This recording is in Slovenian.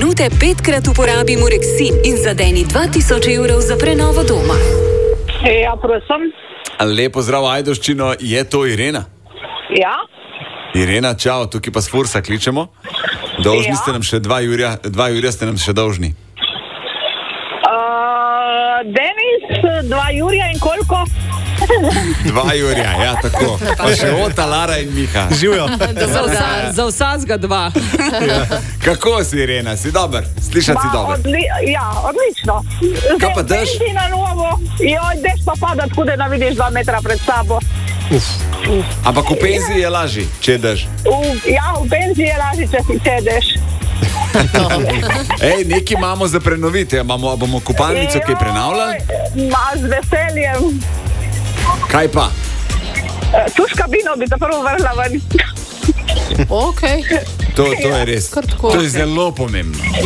minute 5-krat uporabi Mureksin in zadeni 2000 evrov za prenovo doma. Ja, prosim. Lepo zdrav, Ajdovščino, je to Irena? Ja, Irena, čau, tukaj pa s Fursa kličemo. Dolžni ste nam še 2 jurja ste nam še dolžni. Denis, 2 Jurija in koliko? 2 jurja, ja, tako. Pa še Ota, Lara in Miha. Živijo. Za vsakega 2. Kako si, Irena? Si dober? Slišati si dober? Ja, odlično. Kaj pa dež? Zdaj na novo. Joj, dež pa pada, tako da ne vidiš 2 metra pred sabo. Ampak v penziji je lažji, če dež. Ja, v penziji je lažji, če si čedeš. Ej, nekaj imamo za prenoviti. Bomo kopalnico kaj prenavljali? Ma, z veseljem. Kaj pa? Tuš kabino bi te prvo vrla ven. Okay. To je res. Kar tako. To je zelo pomembno.